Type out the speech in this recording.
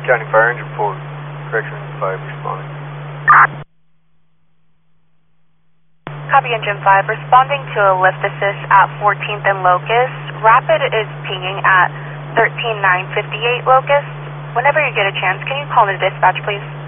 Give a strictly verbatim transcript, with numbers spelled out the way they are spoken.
County Fire Engine four, correction five responding. Copy Engine five, responding to a lift assist at fourteenth and Locust. Rapid is pinging at thirteen nine fifty-eight Locust. Whenever you get a chance, can you call the dispatch, please?